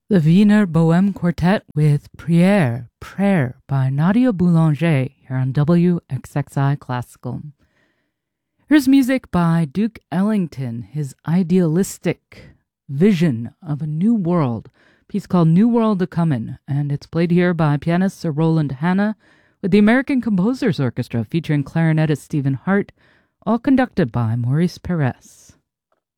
The Wiener Bohème Quartet with Prière, Prayer by Nadia Boulanger here on WXXI Classical. Here's music by Duke Ellington, his idealistic vision of a new world, a piece called New World A-Comin', and it's played here by pianist Sir Roland Hanna with the American Composers Orchestra featuring clarinetist Stephen Hart, all conducted by Maurice Perez.